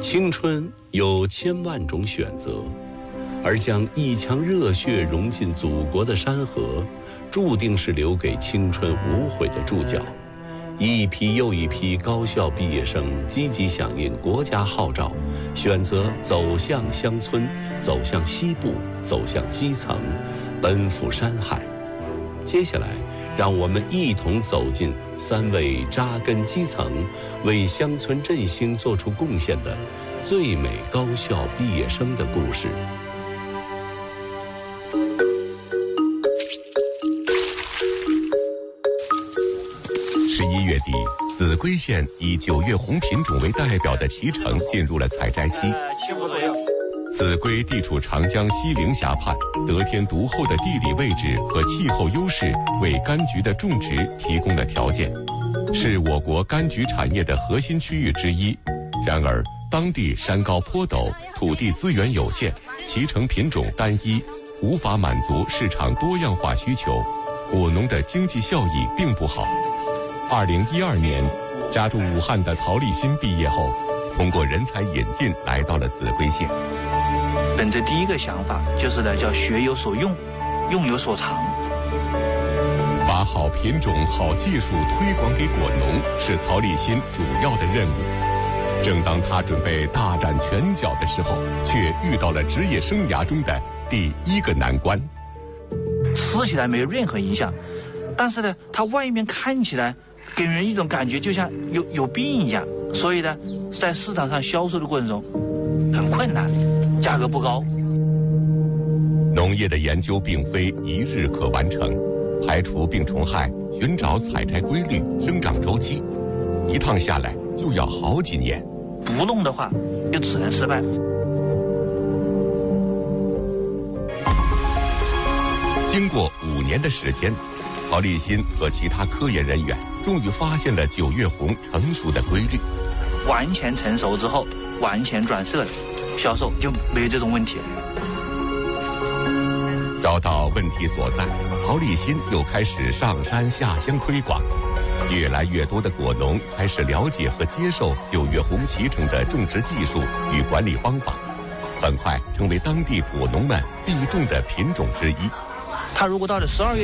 青春有千万种选择，而将一腔热血融进祖国的山河，注定是留给青春无悔的注脚。一批又一批高校毕业生积极响应国家号召，选择走向乡村，走向西部，走向基层，奔赴山海。接下来，让我们一同走进3位扎根基层、为乡村振兴做出贡献的最美高校毕业生的故事。 11月底，秭归县以9月红品种为代表的脐橙进入了采摘期。秭归地处长江西陵峡畔，得天独厚的地理位置和气候优势为柑橘的种植提供了条件，是我国柑橘产业的核心区域之一。然而，当地山高坡陡，土地资源有限，脐橙品种单一，无法满足市场多样化需求，果农的经济效益并不好。2012年，家住武汉的曹立新毕业后，通过人才引进来到了秭归县。 本着第一个想法就是呢，叫学有所用，用有所长。 把好品种、好技术推广给果农是曹立新主要的任务。正当他准备大展拳脚的时候，却遇到了职业生涯中的第一个难关。 吃起来没有任何影响，但是呢，它外面看起来给人一种感觉就像有病一样，所以呢，在市场上销售的过程中很困难，价格不高。 农业的研究并非一日可完成，排除病虫害，寻找采摘规律、生长周期，一趟下来就要好几年。 不弄的话，就只能失败。 经过5年的时间，曹立新和其他科研人员终于发现了9月红成熟的规律。 完全成熟之后，完全转色了，销售就没有这种问题了。 找到问题所在，曹立新又开始上山下乡推广。越来越多的果农开始了解和接受9月红脐橙的种植技术与管理方法，很快成为当地果农们必种的品种之一。 它如果到了12月